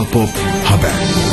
Pop Haber.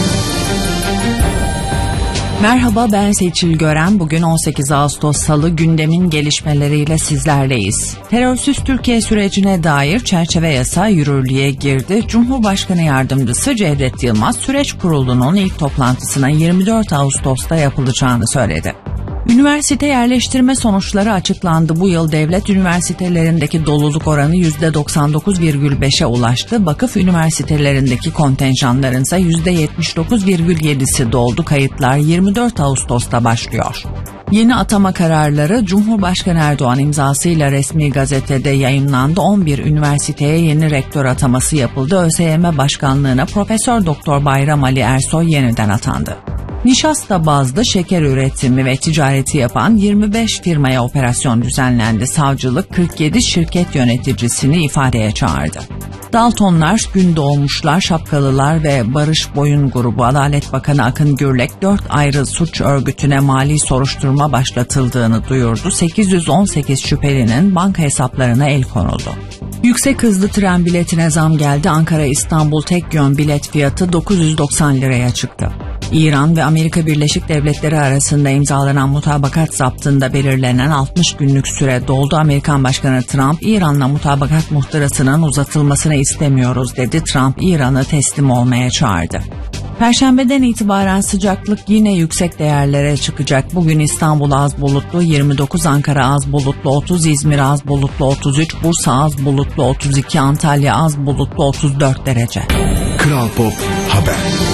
Merhaba, ben Seçil Gören. Bugün 18 Ağustos Salı, gündemin gelişmeleriyle sizlerleyiz. Terörsüz Türkiye sürecine dair çerçeve yasa yürürlüğe girdi. Cumhurbaşkanı Yardımcısı Cevdet Yılmaz, Süreç Kurulu'nun ilk toplantısına 24 Ağustos'ta yapılacağını söyledi. Üniversite yerleştirme sonuçları açıklandı. Bu yıl devlet üniversitelerindeki doluluk oranı %99,5'e ulaştı. Vakıf üniversitelerindeki kontenjanların ise %79,7'si doldu. Kayıtlar 24 Ağustos'ta başlıyor. Yeni atama kararları Cumhurbaşkanı Erdoğan imzasıyla resmi gazetede yayımlandı. 11 üniversiteye yeni rektör ataması yapıldı. ÖSYM Başkanlığı'na Profesör Doktor Bayram Ali Ersoy yeniden atandı. Nişasta bazlı şeker üretimi ve ticareti yapan 25 firmaya operasyon düzenlendi. Savcılık 47 şirket yöneticisini ifadeye çağırdı. Daltonlar, Gündoğmuşlar, Şapkalılar ve Barış Boyun grubu Adalet Bakanı Akın Gürlek 4 ayrı suç örgütüne mali soruşturma başlatıldığını duyurdu. 818 şüphelinin banka hesaplarına el konuldu. Yüksek hızlı tren biletine zam geldi. Ankara-İstanbul tek yön bilet fiyatı 990 liraya çıktı. İran ve Amerika Birleşik Devletleri arasında imzalanan mutabakat zaptında belirlenen 60 günlük süre doldu. Amerikan Başkanı Trump, İran'la mutabakat muhtırasının uzatılmasını istemiyoruz dedi. Trump, İran'ı teslim olmaya çağırdı. Perşembeden itibaren sıcaklık yine yüksek değerlere çıkacak. Bugün İstanbul az bulutlu 29, Ankara az bulutlu 30, İzmir az bulutlu 33, Bursa az bulutlu 32, Antalya az bulutlu 34 derece. Kral Pop Haber.